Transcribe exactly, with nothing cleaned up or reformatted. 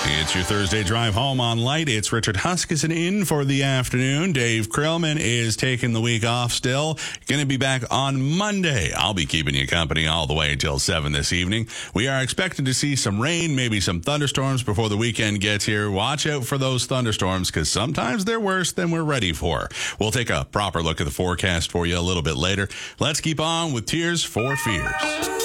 It's your Thursday drive home on Light. It's Richard Huskisson in for the afternoon. Dave Krillman is taking the week off still. Going to be back on Monday. I'll be keeping you company all the way until seven this evening. We are expecting to see some rain, maybe some thunderstorms before the weekend gets here. Watch out for those thunderstorms because sometimes they're worse than we're ready for. We'll take a proper look at the forecast for you a little bit later. Let's keep on with Tears for Fears.